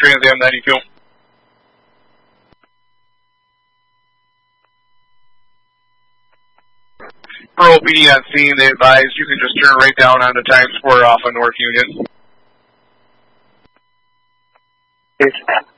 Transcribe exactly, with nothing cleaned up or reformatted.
Trans Am ninety-two. For O P D on scene, they advise you can just turn right down onto Times Square off of North Union. Yes.